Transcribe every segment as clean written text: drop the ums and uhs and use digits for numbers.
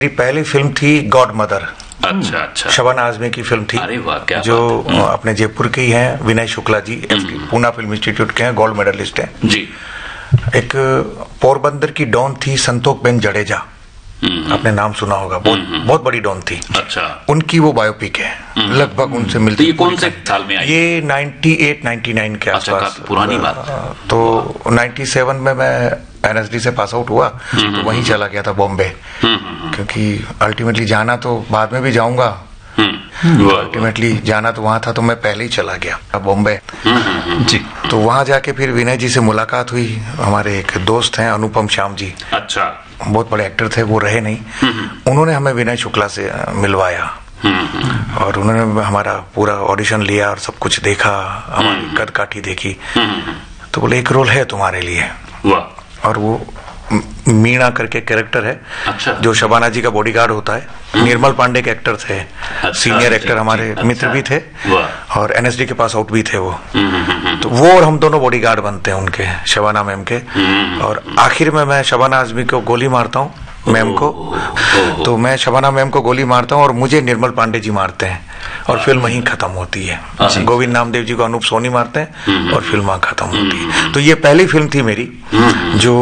मेरी पहली फिल्म थी गॉड मदर। अच्छा अच्छा। शबाना आजमी की फिल्म थी। अरे वाह, क्या जो बात है। अपने जयपुर के ही हैं, विनय शुक्ला जी, पूना फिल्म इंस्टीट्यूट के हैं, गोल्ड मेडलिस्ट हैं जी। एक पोरबंदर की डॉन थी संतोख बेन जडेजा, आपने नाम सुना होगा, बहुत बड़ी डॉन थी। अच्छा। उनकी वो बायोपिक है, लगभग उनसे तो मिलती। ये कौन से साल में आई? ये 98-99 के अच्छा, आसपास। काफी पुरानी बात। तो 97 में मैं एनएसडी से पास आउट हुआ, तो वहीं चला गया था बॉम्बे, क्योंकि अल्टीमेटली जाना तो बाद में भी जाऊंगा, अल्टीमेटली जाना तो वहां था, तो मैं पहले ही चला गया बॉम्बे जी। तो वहां जाके फिर विनय जी से मुलाकात हुई। हमारे एक दोस्त हैं अनुपम श्याम जी, अच्छा, बहुत बड़े एक्टर थे, वो रहे नहीं, उन्होंने हमें विनय शुक्ला से मिलवाया और उन्होंने हमारा पूरा ऑडिशन लिया और सब कुछ देखा, हमारी कद काठी देखी, तो बोले एक रोल है तुम्हारे लिए। वाह। और वो मीणा करके कैरेक्टर है। अच्छा। जो शबाना जी का बॉडीगार्ड होता है। निर्मल पांडे के एक्टर थे। अच्छा, सीनियर एक्टर हमारे अच्छा, मित्र भी थे और एनएसडी के पास आउट भी थे वो। तो वो और हम दोनों बॉडीगार्ड बनते हैं उनके, शबाना मैम के। और आखिर में मैं शबाना आजमी को गोली मारता हूँ, मैम को। तो मैं शबाना मैम को गोली मारता हूँ और मुझे निर्मल पांडे जी मारते हैं और फिल्म वहीं खत्म होती है। गोविंद नामदेव जी को अनूप सोनी मारते हैं और फिल्म खत्म होती है। तो ये पहली फिल्म थी मेरी जो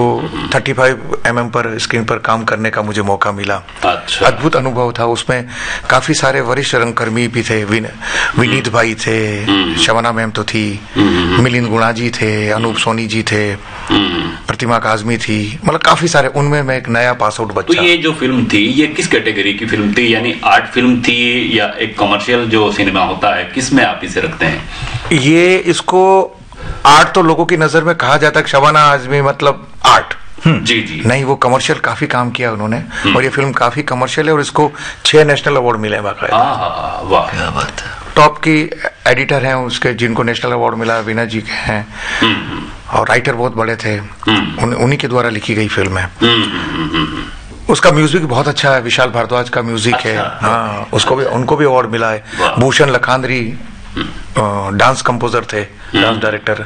35mm पर स्क्रीन पर काम करने का मुझे मौका मिला। अच्छा। अद्भुत अनुभव था। उसमें काफी सारे वरिष्ठ रंगकर्मी भी थे, विनीत भाई थे, शबाना मैम तो थी, मिलिंद गुणा जी थे, अनूप सोनी जी थे, प्रतिमा काजमी थी, मतलब काफी सारे। उनमें मैं एक नया पास आउट बच्चा। तो ये जो फिल्म थी, ये किस कैटेगरी की फिल्म थी? यानी आर्ट फिल्म थी या एक कमर्शियल जो सिनेमा होता है, किस में आप इसे रखते हैं? ये इसको आर्ट तो लोगों की नजर में कहा जाता है, शबाना आजमी मतलब आर्ट। जी जी। नहीं, वो कमर्शियल काफी काम किया उन्होंने और ये फिल्म काफी कमर्शियल है और इसको 6 नेशनल अवार्ड मिले बाकायदा। वाह, क्या बात है। टॉप की एडिटर हैं उसके, जिनको नेशनल अवार्ड मिला, विनय जी के हैं, और राइटर बहुत बड़े थे, उन्हीं के द्वारा लिखी गई फिल्म है। उसका म्यूजिक बहुत अच्छा है, विशाल भारद्वाज का म्यूजिक है। हाँ, उनको भी अवार्ड मिला है। भूषण लखांदरी डांस कंपोजर थे, डांस डायरेक्टर,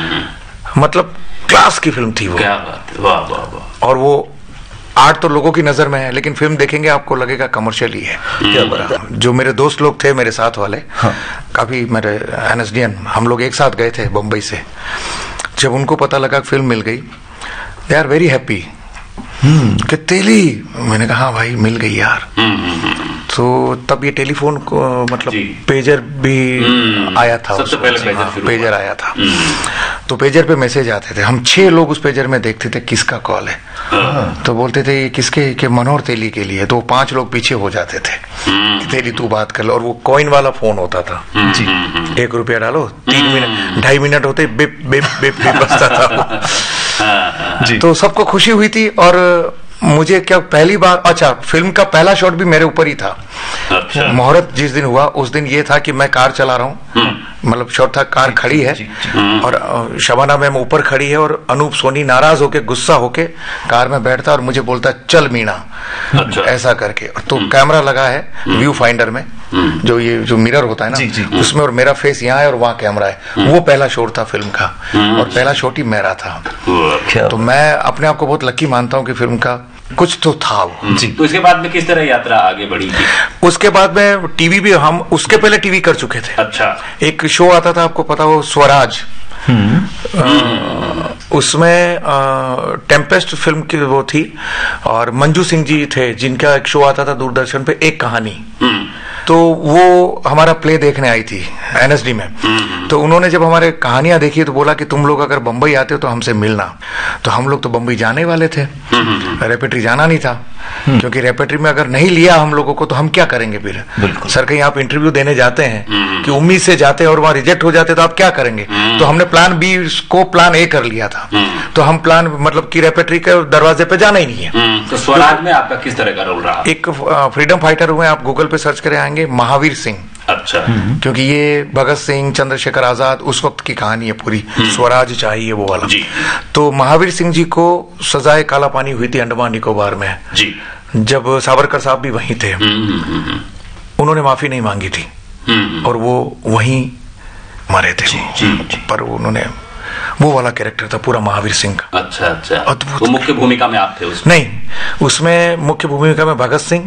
मतलब क्लास की फिल्म थी वो। क्या बात है, वाह वाह वाह। और वो आर्ट तो लोगों की नजर में है, लेकिन फिल्म देखेंगे आपको लगेगा कमर्शियल ही है। क्या बात है। जो मेरे दोस्त लोग थे, मेरे साथ वाले, काफी मेरे एनएसडीएन, हम लोग एक साथ गए थे बम्बई से। जब उनको पता लगा फिल्म मिल गई, दे आर वेरी हैप्पी कि तेली। मैंने कहा हाँ भाई मिल गई यार। तो तब ये टेलीफोन को मतलब पेजर भी आया था, सबसे पहले पेजर आया था। तो पेजर पे मैसेज आते थे, हम 6 लोग उस पेजर में देखते थे किसका कॉल है। तो बोलते थे ये किसके, के मनोहर तेली के लिए। तो 5 लोग पीछे हो जाते थे कि तेली तू बात कर लो। और वो कॉइन वाला फोन होता था जी, 1 रुपया डालो, 3 मिनट 2.5 मिनट होते बिप बिप बिप बिप बजता था जी। तो सबको खुशी हुई थी। और मुझे क्या पहली बार, अच्छा, फिल्म का पहला शॉट भी मेरे ऊपर ही था। अच्छा। मुहूर्त जिस दिन हुआ उस दिन ये था कि मैं कार चला रहा हूँ, मतलब शॉट था, कार खड़ी है और शबाना मैम ऊपर खड़ी है और अनूप सोनी नाराज होके, गुस्सा होके कार में बैठता और मुझे बोलता चल मीणा। अच्छा। ऐसा करके। तो कैमरा लगा है व्यू फाइंडर में, जो मिरर होता है ना, उसमें, और मेरा फेस यहाँ है और वहाँ कैमरा है। वो पहला शॉट था फिल्म का और पहला शॉट ही मेरा था। तो मैं अपने आप को बहुत लकी मानता हूँ कि फिल्म का कुछ तो था वो जी। तो इसके बाद में किस तरह यात्रा आगे बढ़ी थी? उसके बाद में टीवी भी, हम उसके पहले टीवी कर चुके थे। अच्छा। एक शो आता था, आपको पता हो, स्वराज। उसमें टेम्पेस्ट फिल्म की वो थी और मंजू सिंह जी थे, जिनका एक शो आता था दूरदर्शन पे, एक कहानी। तो वो हमारा प्ले देखने आई थी एनएसडी में। तो उन्होंने जब हमारे कहानियां देखी तो बोला कि तुम लोग अगर बंबई आते हो तो हमसे मिलना। तो हम लोग तो बंबई जाने वाले थे, रेपेट्री जाना नहीं था, क्योंकि रेपेट्री में अगर नहीं लिया हम लोगों को तो हम क्या करेंगे फिर। सर कहीं आप इंटरव्यू देने जाते हैं कि उम्मीद से जाते हैं और वहां रिजेक्ट हो जाते तो आप क्या करेंगे। तो हमने प्लान बी को प्लान ए कर लिया था। तो हम प्लान मतलब कि रेपेट्री के दरवाजे पे जाना ही नहीं है। तो स्वराज में आपका किस तरह का रोल रहा? एक फ्रीडम फाइटर हुए, आप गूगल पे सर्च करें आएंगे, महावीर सिंह। अच्छा। क्योंकि ये भगत सिंह, चंद्रशेखर आजाद उस वक्त की कहानी है पूरी। स्वराज चाहिए वो वाला जी। तो महावीर सिंह जी को सजाए काला पानी हुई थी अंडमान निकोबार में जी, जब सावरकर साहब भी वहीं थे। उन्होंने माफी नहीं मांगी थी और वो वहीं मरे थे जी, पर उन्होंने वो वाला कैरेक्टर था पूरा महावीर सिंह का। अच्छा अच्छा, अद्भुत। तो मुख्य भूमिका में आप थे उसमें? नहीं, उसमें मुख्य भूमिका में भगत सिंह